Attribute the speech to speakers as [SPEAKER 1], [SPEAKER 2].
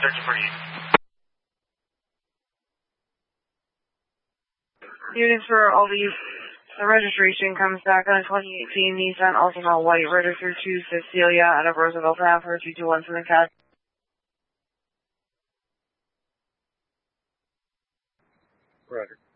[SPEAKER 1] searching for you.
[SPEAKER 2] Units for all these, the registration comes back on a 2018 Nissan Altima White, registered to Cecilia out of Roosevelt Ave for 221 from the cat.
[SPEAKER 1] Roger.